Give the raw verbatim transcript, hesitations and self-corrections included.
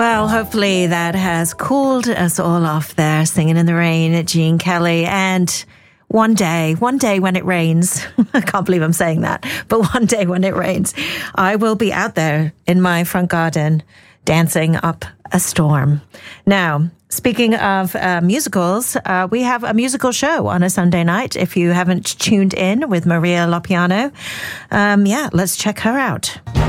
Well, hopefully that has cooled us all off there, singing in the rain, Gene Kelly. And one day, one day when it rains, I can't believe I'm saying that, but one day when it rains, I will be out there in my front garden dancing up a storm. Now, speaking of uh, musicals, uh, we have a musical show on a Sunday night. If you haven't tuned in with Maria Lopiano, um, yeah, let's check her out.